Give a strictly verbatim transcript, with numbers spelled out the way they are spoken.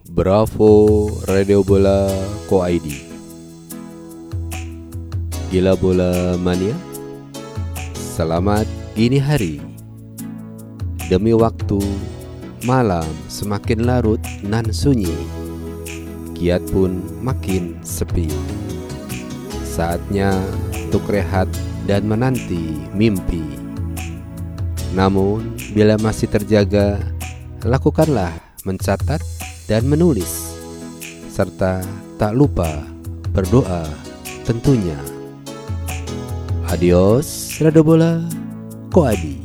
Bravo Radio Bola Co I D. Gila bola mania, selamat dini hari. Demi waktu, malam semakin larut nan sunyi, kiat pun makin sepi. Saatnya untuk rehat dan menanti mimpi. Namun bila masih terjaga, lakukanlah mencatat dan menulis, serta tak lupa berdoa tentunya. Adios Radio Bola Co I D.